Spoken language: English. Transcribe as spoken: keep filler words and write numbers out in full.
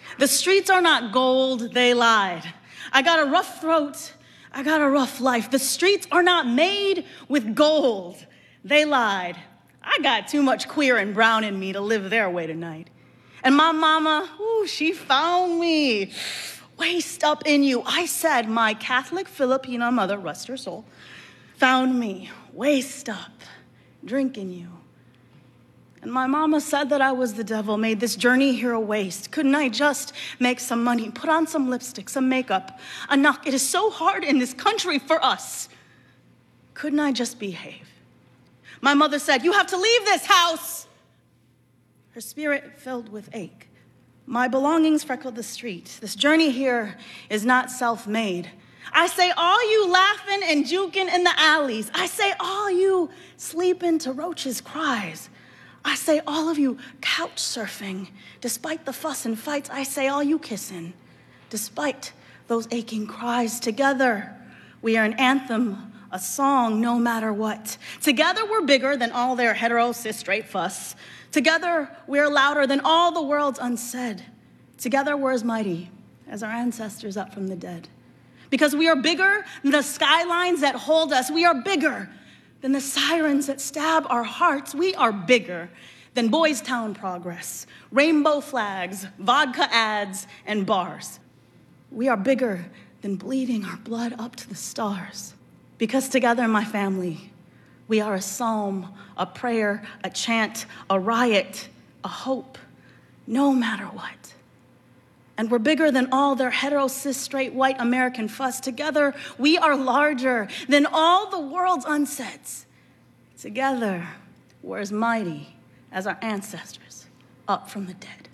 The streets are not gold, they lied. I got a rough throat, I got a rough life. The streets are not made with gold, they lied. I got too much queer and brown in me to live their way tonight. And my mama, ooh, she found me waist up in you. I said my Catholic Filipina mother, rest her soul, found me waist up, drinking you. And my mama said that I was the devil, made this journey here a waste. Couldn't I just make some money, put on some lipstick, some makeup, a knock? It is so hard in this country for us. Couldn't I just behave? My mother said, you have to leave this house. Her spirit filled with ache. My belongings freckled the street. This journey here is not self-made. I say, all you laughing and juking in the alleys. I say, all you sleeping to roaches' cries. I say, all of you couch surfing, despite the fuss and fights. I say, all you kissing, despite those aching cries. Together, we are an anthem, a song, no matter what. Together, we're bigger than all their hetero, cis, straight fuss. Together, we're louder than all the world's unsaid. Together, we're as mighty as our ancestors up from the dead. Because we are bigger than the skylines that hold us. We are bigger than the sirens that stab our hearts. We are bigger than Boys Town progress, rainbow flags, vodka ads, and bars. We are bigger than bleeding our blood up to the stars. Because together, my family, we are a psalm, a prayer, a chant, a riot, a hope, no matter what. And we're bigger than all their hetero, cis, straight, white American fuss. Together, we are larger than all the world's unsets. Together, we're as mighty as our ancestors up from the dead.